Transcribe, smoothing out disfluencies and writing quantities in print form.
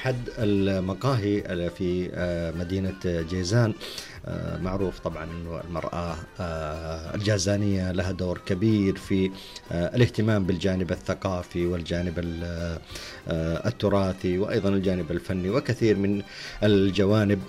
أحد المقاهي في مدينة جيزان. معروف طبعا أنه المرأة الجازانية لها دور كبير في الاهتمام بالجانب الثقافي والجانب التراثي وأيضا الجانب الفني وكثير من الجوانب